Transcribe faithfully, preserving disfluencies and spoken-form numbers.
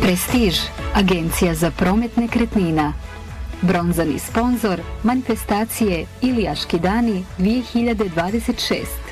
Prestiž, agencija za promet nekretnina. Bronzani sponzor manifestacije Ilijaški dani dvije hiljade dvadeset šest.